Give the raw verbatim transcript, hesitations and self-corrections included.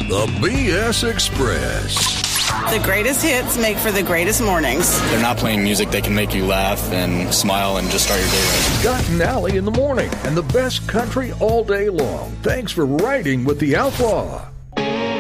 The B S Express. The greatest hits make for the greatest mornings. They're not playing music that can make you laugh and smile and just start your day right. Scott and Allie in the morning and the best country all day long. Thanks for riding with the Outlaw.